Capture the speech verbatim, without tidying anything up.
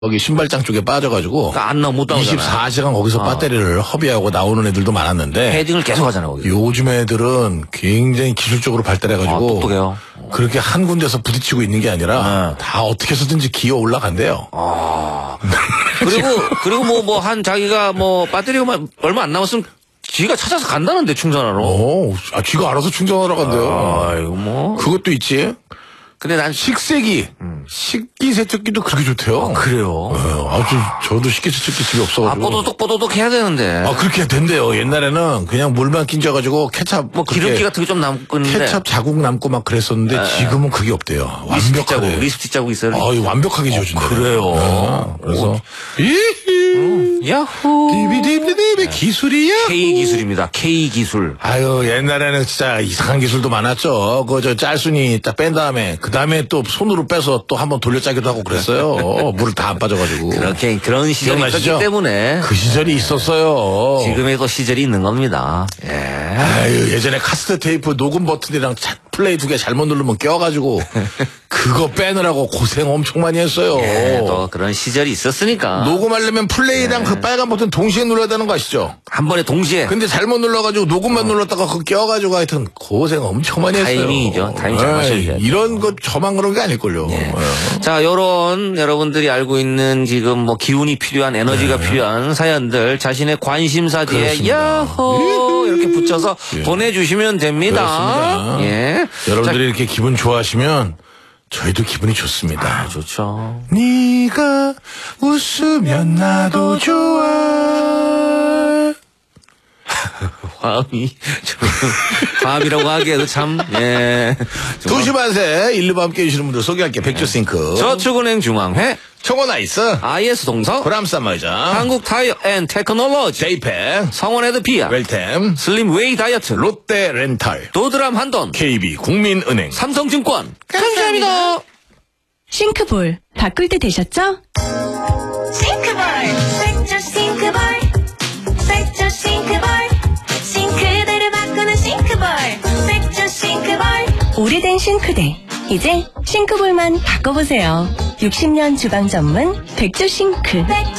거기 신발장 쪽에 빠져가지고 그러니까 안 나오 못 나오잖아. 이십사 시간 거기서 어. 배터리를 허비하고 나오는 애들도 많았는데 헤딩을 계속 하잖아 거기. 요즘 애들은 굉장히 기술적으로 발달해가지고 아, 똑똑해요. 그렇게 한 군데서 부딪히고 있는 게 아니라 네. 다 어떻게 해서든지 기어 올라간대요. 아. 그리고 그리고 뭐 뭐 한 자기가 뭐 배터리가 얼마 안 남았으면 지가 찾아서 간다는데 충전하러. 어, 아, 지가 알아서 충전하러 간대요. 아, 이거 뭐. 그것도 있지. 근데 난 식세기, 음. 식기세척기도 그렇게 좋대요. 아, 그래요. 네, 아주 저도 식기세척기 집에 없어가지고. 아, 뽀도독 뽀도독 해야 되는데. 아, 그렇게 된대요. 옛날에는 그냥 물만 끼져가지고 케찹 뭐 기름기 같은 게 좀 남고 있는데. 케찹 자국 남고 막 그랬었는데 에, 지금은 그게 없대요. 리스틱 자국, 완벽하게. 리스틱 자국 있어요. 아, 완벽하게 지워준다. 어, 그래요. 네, 그래서 음, 야호. 디비디비디비 기술이야. K 기술입니다. K 기술. 아유, 옛날에는 진짜 이상한 기술도 많았죠. 그 저 짤순이 딱 뺀 다음에 그 다음에 또 손으로 빼서 또 한번 돌려짜기도 하고 그랬어요. 물을 다 안 빠져가지고. 그렇게 그런 시절이 기억나시죠? 있었기 때문에 그 시절이 있었어요. 지금의 또 시절이 있는 겁니다. 예. 아유, 예전에 카세트 테이프 녹음 버튼이랑 차, 플레이 두 개 잘못 누르면 껴가지고 그거 빼느라고 고생 엄청 많이 했어요. 예, 또 그런 시절이 있었으니까. 녹음하려면 플레이랑 예. 그 빨간 버튼 동시에 눌러야 되는 거 아시죠? 한 번에 동시에. 근데 잘못 눌러가지고 녹음만 어. 눌렀다가 그거 껴가지고 하여튼 고생 엄청 많이 했어요. 타이밍이죠. 타이밍 잘 맞춰야 이런 거 저만 그런 게 아닐걸요. 예. 예. 자, 요런 여러분들이 알고 있는 지금 뭐 기운이 필요한 에너지가 예. 필요한 사연들 자신의 관심사 뒤에 야호 이렇게 붙여서 예. 보내주시면 됩니다. 그렇습니다. 예. 여러분들이 자, 이렇게 기분 좋아하시면 저희도 기분이 좋습니다. 아, 좋죠. 네가 웃으면 나도 좋아. 화음이 화음이라고 하기에도 참 예. 두 시 반세 일, 이 부 함께 해주시는 분들 소개할게요. 백조싱크, 저축은행 중앙회, 청원아이스, 아이에스 동서, 브람산마이자, 한국 타이어 앤 테크놀로지, 제이팩, 성원에드 비아, 웰템, 슬림 웨이 다이어트, 롯데 렌탈, 도드람 한돈, 케이비 국민은행, 삼성증권. 감사합니다. 싱크볼 바꿀 때 되셨죠? 싱크볼 백조 싱크볼 백조 싱크볼 싱크대를 바꾸는 싱크볼 백조 싱크볼 오래된 싱크대 이제 싱크볼만 바꿔보세요. 육십 년 주방 전문 백조 싱크.